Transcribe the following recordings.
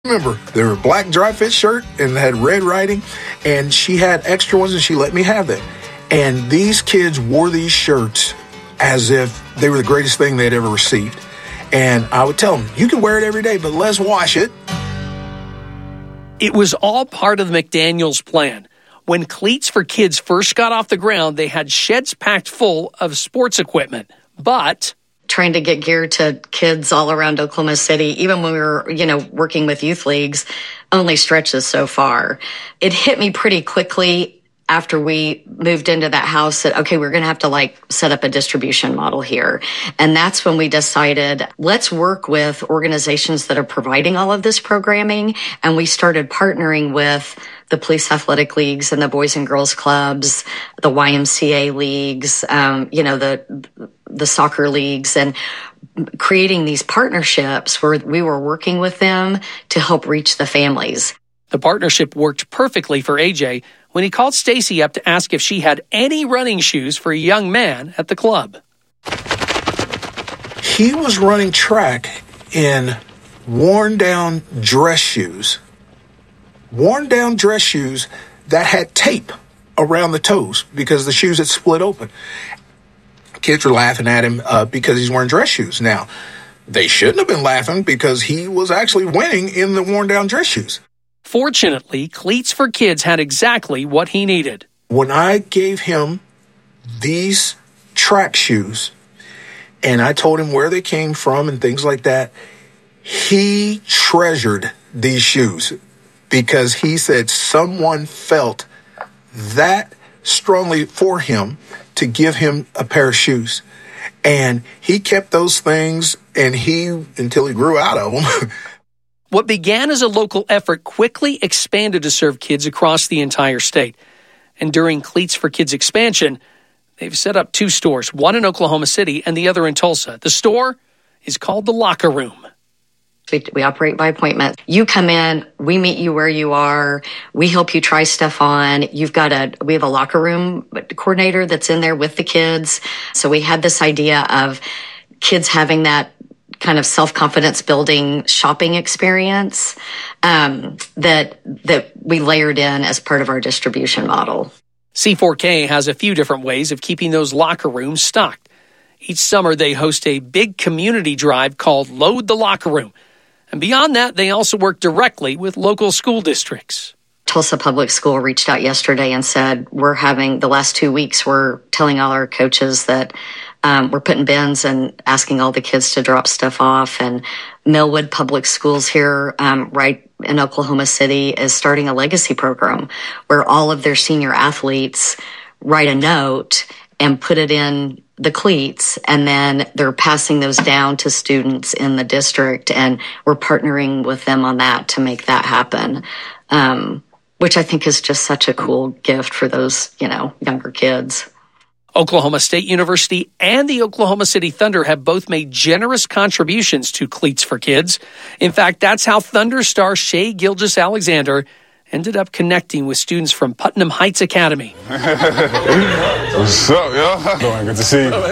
Remember, they were a black dry fit shirt and had red writing, and she had extra ones and she let me have them. And these kids wore these shirts as if they were the greatest thing they'd ever received. And I would tell them, you can wear it every day, but let's wash it. It was all part of the McDaniels plan. When Cleats for Kids first got off the ground, they had sheds packed full of sports equipment. But trying to get gear to kids all around Oklahoma City, even when we were, working with youth leagues, only stretches so far. It hit me pretty quickly after we moved into that house that, okay, we're going to have to set up a distribution model here. And that's when we decided, let's work with organizations that are providing all of this programming. And we started partnering with the police athletic leagues and the boys and girls clubs, the YMCA leagues, the soccer leagues, and creating these partnerships where we were working with them to help reach the families. The partnership worked perfectly for AJ when he called Stacy up to ask if she had any running shoes for a young man at the club. He was running track in worn-down dress shoes. Worn-down dress shoes that had tape around the toes because the shoes had split open. Kids were laughing at him because he's wearing dress shoes. Now, they shouldn't have been laughing because he was actually winning in the worn-down dress shoes. Fortunately, Cleats for Kids had exactly what he needed. When I gave him these track shoes and I told him where they came from and things like that, he treasured these shoes because he said someone felt that strongly for him to give him a pair of shoes. And he kept those things until he grew out of them. What began as a local effort quickly expanded to serve kids across the entire state. And during Cleats for Kids expansion, they've set up 2 stores, one in Oklahoma City and the other in Tulsa. The store is called The Locker Room. We operate by appointment. You come in, we meet you where you are, we help you try stuff on. We have a locker room coordinator that's in there with the kids. So we had this idea of kids having that kind of self-confidence building shopping experience that we layered in as part of our distribution model. C4K has a few different ways of keeping those locker rooms stocked. Each summer, they host a big community drive called Load the Locker Room. And beyond that, they also work directly with local school districts. Tulsa Public School reached out yesterday and said, the last 2 weeks, we're telling all our coaches that we're putting bins and asking all the kids to drop stuff off. And Millwood Public Schools here, right in Oklahoma City, is starting a legacy program where all of their senior athletes write a note and put it in the cleats, and then they're passing those down to students in the district, and we're partnering with them on that to make that happen, which I think is just such a cool gift for those, younger kids. Oklahoma State University and the Oklahoma City Thunder have both made generous contributions to Cleats for Kids. In fact, that's how Thunder star Shai Gilgeous-Alexander ended up connecting with students from Putnam Heights Academy. What's up, y'all? Good to see you.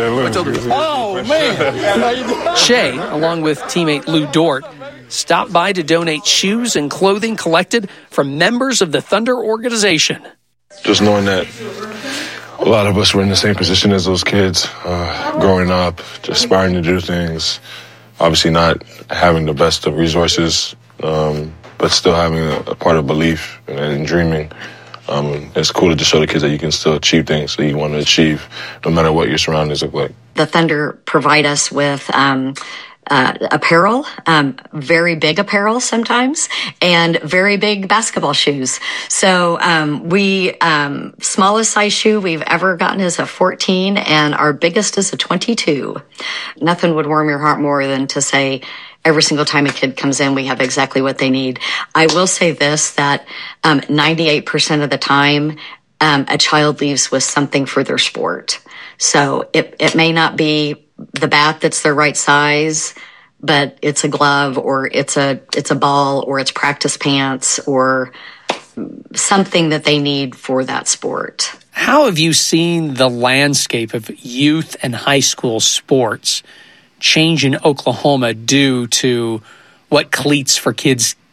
Oh, man. Shai, along with teammate Lou Dort, stopped by to donate shoes and clothing collected from members of the Thunder organization. Just knowing that a lot of us were in the same position as those kids, growing up, just aspiring to do things, obviously not having the best of resources, but still having a part of belief and dreaming. It's cool to just show the kids that you can still achieve things that you want to achieve, no matter what your surroundings look like. The Thunder provide us with apparel, very big apparel sometimes, and very big basketball shoes. So smallest size shoe we've ever gotten is a 14, and our biggest is a 22. Nothing would warm your heart more than to say, every single time a kid comes in, we have exactly what they need. I will say this, that 98% of the time, a child leaves with something for their sport. So it may not be the bat that's their right size, but it's a glove, or it's a ball, or it's practice pants, or something that they need for that sport. How have you seen the landscape of youth and high school sports change in Oklahoma due to what Cleats for Kids